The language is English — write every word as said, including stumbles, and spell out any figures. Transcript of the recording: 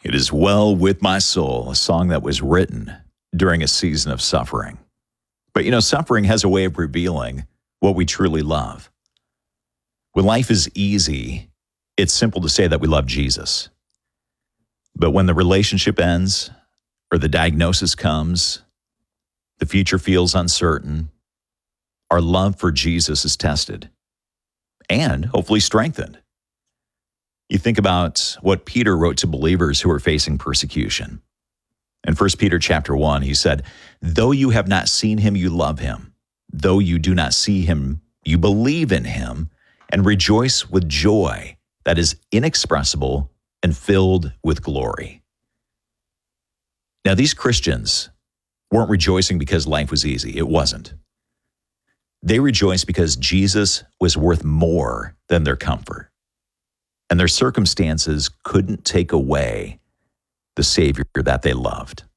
It is well with my soul, a song that was written during a season of suffering. But you know, suffering has a way of revealing what we truly love. When life is easy, it's simple to say that we love Jesus. But when the relationship ends or the diagnosis comes, the future feels uncertain, our love for Jesus is tested and hopefully strengthened. You think about what Peter wrote to believers who are facing persecution. In First Peter chapter one, he said, "Though you have not seen him, you love him. Though you do not see him, you believe in him and rejoice with joy that is inexpressible and filled with glory." Now, these Christians weren't rejoicing because life was easy. It wasn't. They rejoiced because Jesus was worth more than their comfort. And their circumstances couldn't take away the Savior that they loved.